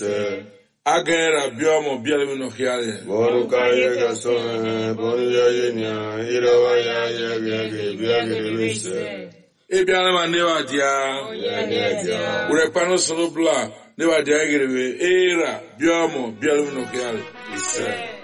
Agera biomo bialu no hiale. Boruka yega sone, bonya yenya, irawa ya yega biagere wise. Ebiana manewa dia. Urepano solo bla, newa dia gerebe, era biomo bialu no hiale.